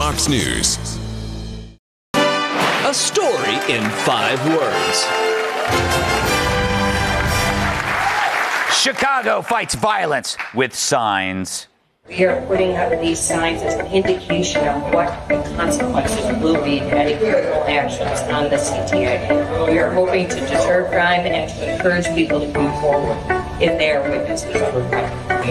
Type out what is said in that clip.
Fox News. A story in 5 words. Chicago fights violence with signs. We are putting up these signs as an indication of what the consequences will be of any criminal actions on the CTA. We are hoping to deter crime and to encourage people to come forward if they are witnesses of crime.